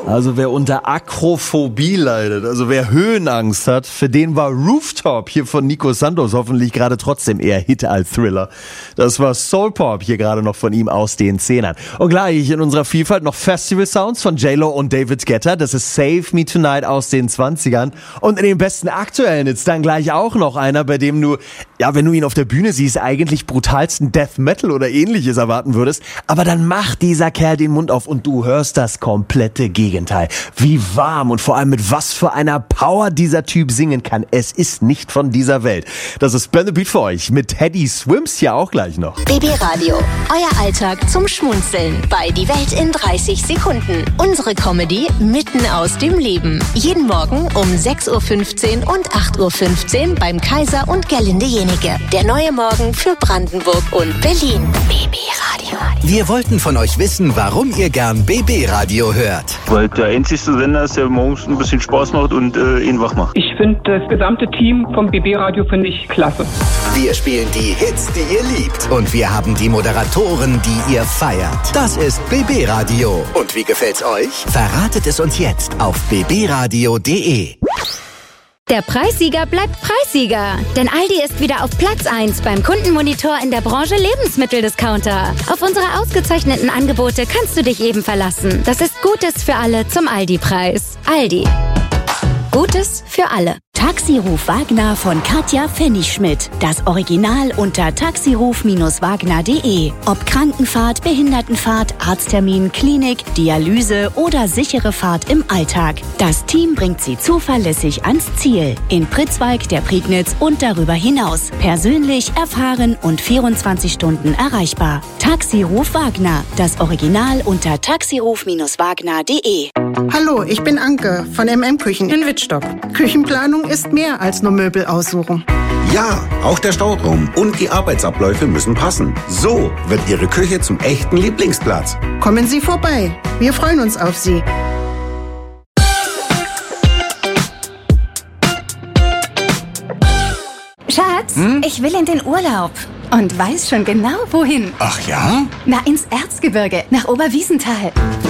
Also wer unter Akrophobie leidet, also wer Höhenangst hat, für den war Rooftop hier von Nico Santos hoffentlich gerade trotzdem eher Hit als Thriller. Das war Soul Pop hier gerade noch von ihm aus den Zehnern. Und gleich in unserer Vielfalt noch Festival Sounds von J-Lo und David Guetta. Das ist Save Me Tonight aus den 20ern. Und in den besten aktuellen ist dann gleich auch noch einer, bei dem du, ja, wenn du ihn auf der Bühne siehst, eigentlich brutalsten Death Metal oder ähnliches erwarten würdest. Aber dann macht dieser Kerl den Mund auf und du hörst das komplette Gegenteil. Wie warm und vor allem mit was für einer Power dieser Typ singen kann. Es ist nicht von dieser Welt. Das ist Ben the Beat für euch mit Teddy Swims ja auch gleich noch. BB Radio, euer Alltag zum Schmunzeln bei Die Welt in 30 Sekunden. Unsere Comedy mitten aus dem Leben. Jeden Morgen um 6.15 Uhr und 8.15 Uhr beim Kaiser und Gerlinde Jenike. Der neue Morgen für Brandenburg und Berlin. BB Radio. Wir wollten von euch wissen, warum ihr gern BB Radio hört. Weil der einzigste Sender ist, der morgens ein bisschen Spaß macht und ihn wach macht. Ich finde das gesamte Team vom BB Radio finde ich klasse. Wir spielen die Hits, die ihr liebt. Und wir haben die Moderatoren, die ihr feiert. Das ist BB Radio. Und wie gefällt's euch? Verratet es uns jetzt auf bbradio.de. Der Preissieger bleibt Preissieger. Denn Aldi ist wieder auf Platz 1 beim Kundenmonitor in der Branche Lebensmitteldiscounter. Auf unsere ausgezeichneten Angebote kannst du dich eben verlassen. Das ist Gutes für alle zum Aldi-Preis. Aldi. Gutes für alle. Taxiruf Wagner von Katja Pfennigschmidt. Das Original unter taxiruf-wagner.de. Ob Krankenfahrt, Behindertenfahrt, Arzttermin, Klinik, Dialyse oder sichere Fahrt im Alltag. Das Team bringt Sie zuverlässig ans Ziel. In Pritzwalk, der Prignitz und darüber hinaus. Persönlich, erfahren und 24 Stunden erreichbar. Taxiruf Wagner. Das Original unter taxiruf-wagner.de. Hallo, ich bin Anke von MM Küchen in Wittstock. Küchenplanung ist mehr als nur Möbel aussuchen. Ja, auch der Stauraum und die Arbeitsabläufe müssen passen. So wird Ihre Küche zum echten Lieblingsplatz. Kommen Sie vorbei. Wir freuen uns auf Sie. Schatz, ich will in den Urlaub. Und weiß schon genau, wohin. Ach ja? Na, ins Erzgebirge, nach Oberwiesenthal.